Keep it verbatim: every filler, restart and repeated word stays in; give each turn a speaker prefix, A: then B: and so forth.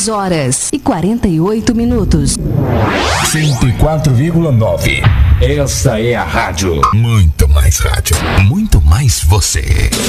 A: dez horas e quarenta e oito minutos.
B: cento e quatro vírgula nove. Essa é a rádio.
C: Muito mais rádio. Muito mais você.